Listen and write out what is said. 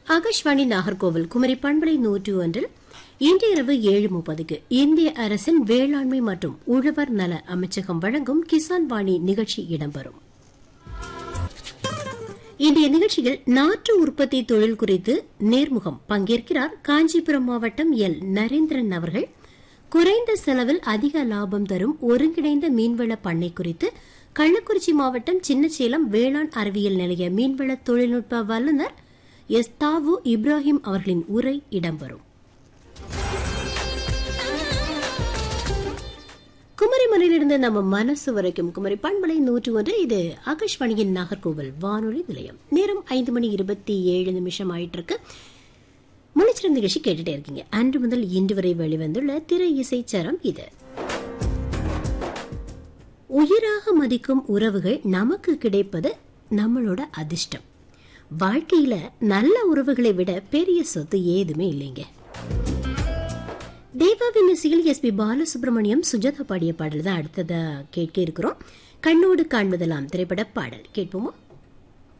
ஆகாஷ்வாணி நாகர்கோவில் குமரி பண்பலை 101 இன்று இரவு 7:30க்கு இந்திய அரசின் வேளாண்மை மற்றும் உழவர் நல அமைச்சகம் வழங்கும் கிசான் வாணி நிகழ்ச்சி இடம்பெறும். இன்றைய நிகழ்ச்சியில் நாற்று உற்பத்தி தொழில் குறித்து நேர்முகம் பங்கேற்கிறார் காஞ்சிபுரம் மாவட்டம் எல் நரேந்திரன் அவர்கள். குறைந்த செலவில் அதிக லாபம் தரும் ஒருங்கிணைந்த மீன்வள பண்ணை குறித்து கள்ளக்குறிச்சி மாவட்டம் சின்னசேலம் வேளாண் அறிவியல் நிலைய மீன்வள தொழில்நுட்ப வல்லுநர் எஸ் தாவு இப்ராஹிம் அவர்களின் உரை இடம்பெறும். குமரிமலையிலிருந்து நம்ம மனசு வரைக்கும் குமரி பண்பலை 101. இது ஆகாஷ்வாணியின் நாகர்கோவில் வானொலி நிலையம். நேரம் 5:27 ஆயிட்டு இருக்கு. முளைச்சிரம் நிகழ்ச்சி கேட்டுட்டே இருக்கீங்க. அன்று முதல் இன்று வரை வெளிவந்துள்ள திரை இசை சரம் இது. உயிராக மதிக்கும் உறவுகள் நமக்கு கிடைப்பது நம்மளோட அதிர்ஷ்டம். வாழ்க்கையில நல்ல உறவுகளை விட பெரிய சொத்து ஏதுமே இல்லைங்க. தேவாவின் இசையில் எஸ்.பி. பாலசுப்ரமணியம், சுஜாதா பாடிய பாடல் தான் அடுத்ததா கேட்க இருக்கிறோம். கண்ணோடு காண்பதெல்லாம் திரைப்பட பாடல் கேட்போமா?